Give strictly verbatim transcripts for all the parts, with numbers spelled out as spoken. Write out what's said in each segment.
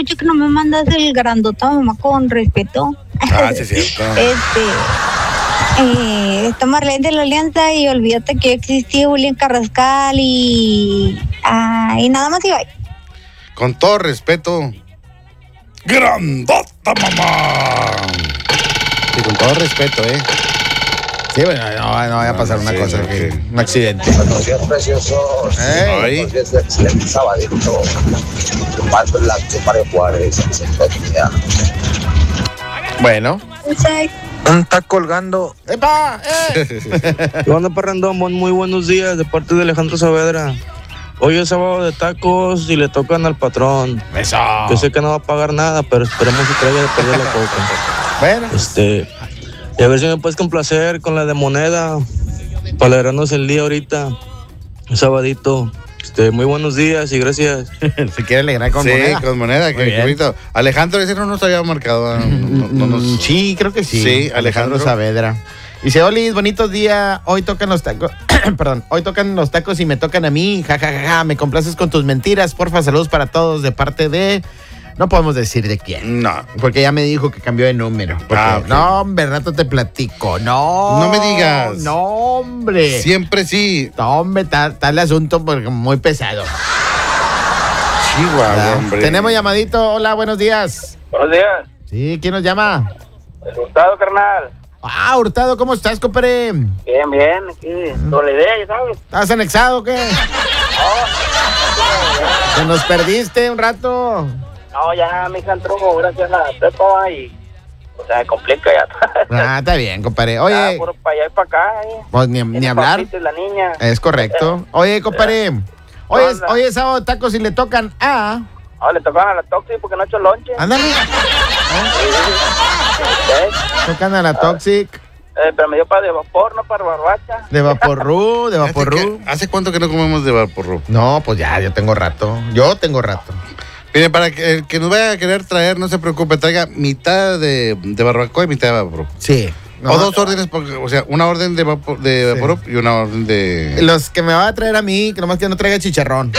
mucho que no me mandas el grandota, mamá, con respeto. Ah, sí, es cierto. Este... Eh, está Marlene de la Alianza y olvídate que existía Julián Carrascal y... Ah, y nada más iba. Con todo respeto. ¡Grandota, mamá! Y con todo respeto, ¿eh? Sí, bueno, no, no vaya a pasar No, una sí, cosa, no, que, que- un accidente. Buenos días, preciosos. Ey. Ay. Buenos días, excelente sabadito. Tomando el lácteo Mario Juárez, en sintonía. Bueno. Está colgando. ¡Epa! ¡Eh! ¿Qué onda, parrandón? Muy buenos días de parte de Alejandro Saavedra. Hoy es sábado de tacos y le tocan al patrón. ¡Eso! Yo sé que no va a pagar nada, pero esperemos que traiga de perder la coca. Bueno. Este, y a ver si me puedes complacer con la de moneda para alegrarnos el día ahorita. Un sabadito. Este, muy buenos días y gracias. ¿Se quiere alegrar con sí, moneda? con moneda, Muy que bien. bonito. Alejandro, ese no nos había marcado. No, no- no nos- Mm, Sí, creo que sí. Sí, Alejandro. Saavedra. Dice, Olis, bonitos días. Hoy tocan los tacos. Perdón, hoy tocan los tacos y me tocan a mí. Ja, ja, ja, ja. Me complaces con tus mentiras. Porfa, saludos para todos de parte de... No podemos decir de quién. No. Porque ya me dijo que cambió de número. Porque, Ah, ok. No, hombre, rato te platico. No. No me digas. No, hombre. Siempre sí. No, hombre, está, está el asunto porque muy pesado. Chihuahua, ¿Verdad? hombre. Tenemos llamadito. Hola, buenos días. Buenos días. Sí, ¿quién nos llama? El Hurtado, carnal. Ah, Hurtado, ¿cómo estás, compadre? Bien, bien. Aquí, con la idea, ya sabes. ¿Estás anexado o qué? ¿Te nos perdiste un rato? No, ya mi hija entró gracias a la prepa y... O sea, me complica ya. Ah, está bien, compadre. Ya, Oye, puro para allá y para acá. Eh. pues ni, ni Tiene hablar. papito y la niña. Es correcto. Oye, compadre, hoy es, onda? hoy es sábado de tacos y le tocan a... Ah, le tocaban a la Toxi porque no ha hecho lonche. Ándale, Eh, tocan a la Toxic, eh, pero me dio para de vapor, no para barbacha. de Vaporru, de Fíjate Vaporru. que- ¿Hace cuánto que no comemos de Vaporru? No, pues ya, yo tengo rato. Yo tengo rato. Mire, para que el que nos vaya a querer traer, no se preocupe, traiga mitad de, de barbacoa y mitad de Vaporru. Sí. No, O dos órdenes, porque, o sea, una orden de, vapor, de Sí. Vaporru y una orden de... Los que me va a traer a mí, que nomás que no traiga chicharrón.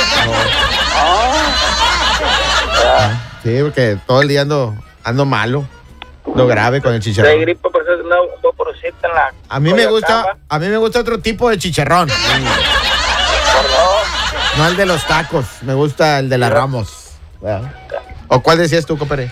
Sí, porque todo el día ando, ando malo. Lo grave con el De chicharrón. gripe, por eso es una vaporcita en la... A mí me Coyoacán, gusta, a mí me gusta otro tipo de chicharrón. por dos. No el de los tacos, me gusta el de la Ramos. ¿O cuál decías tú, compadre?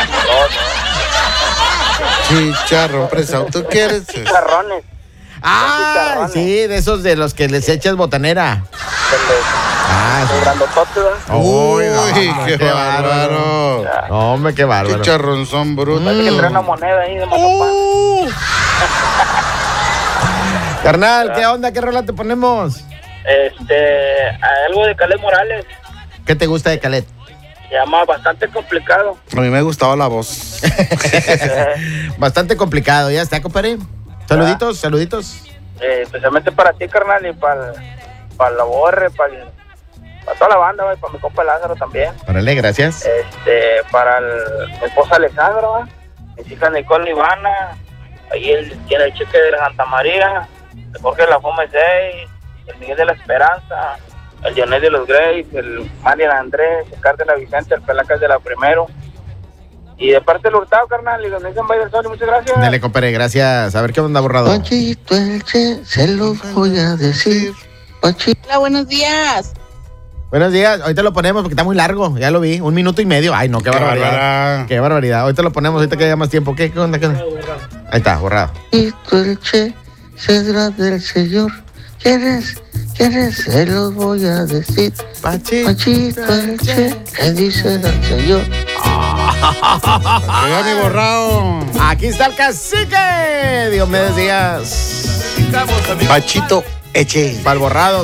Chicharrón presado, ¿tú quieres? Chicharrones. Ah, chicharrones. sí, de esos de los que les echas botanera. Ah, De sí. grandotote, ¿verdad? Uy, no, qué, bárbaro. No, hombre, qué bárbaro. Chicharrón son brutos. Parece que trae una moneda ahí de Mazapán. Uh. Carnal, ¿qué onda? ¿Qué rola te ponemos? Este, algo de Caled Morales. ¿Qué te gusta de Calet? Se llama Bastante Complicado. A mí me gustaba la voz. Bastante complicado, ya está, compadre. Saluditos, saluditos. Eh, especialmente para ti, carnal, y para, para la Borre, para, para toda la banda, güey, para mi compa Lázaro también. Órale, gracias. Este, para el, mi esposa Alejandra, ¿va? Mis hijas Nicole y Ivana. Ahí el, tiene el cheque de la Santa María, el Jorge de la Fome seis, el Miguel de la Esperanza, el Dionel de los Grays, el Mario de Andrés, el Cárdenas Vicente, el Pelacas de la Primero. Y de parte del Hurtado, carnal, y los dicen Valle del Sol, y muchas gracias. Dale, compadre, gracias. A ver qué onda, borrado. Panchito el Che, se los voy a decir. Panchito. Hola, buenos días. Buenos días, ahorita lo ponemos porque está muy largo, ya lo vi, un minuto y medio. Ay, no, qué, Qué barbaridad. bárbara. Qué barbaridad. Ahorita lo ponemos, ahorita que haya más tiempo. ¿Qué, qué onda? ¿Qué onda? Ahí está, borrado. Panchito el Che, cedra del Señor. ¿Quieres? ¿Quieres? Se los voy a decir. Panchito. Panchito el Che, ¿qué dice el Señor? Oiga, mi borrado. Aquí está el cacique. Diomedes Díaz. Pachito Eche. Para el borrado.